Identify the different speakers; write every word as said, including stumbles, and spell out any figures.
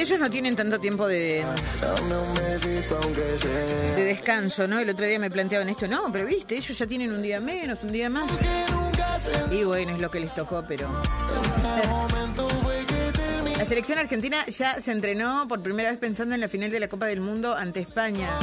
Speaker 1: ellos no tienen tanto tiempo de, de descanso, ¿no? El otro día me planteaban esto, no, pero viste, ellos ya tienen un día menos, un día más. Y bueno, es lo que les tocó, pero... La selección argentina ya se entrenó por primera vez pensando en la final de la Copa del Mundo ante España.